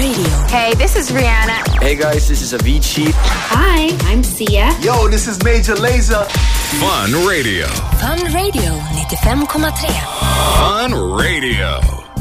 Radio. Hey, this is Rihanna. Hey guys, this is Avicii. Hi, I'm Sia. Yo, this is Major Lazer. Fun Radio. Fun Radio 95,3. Fun Radio.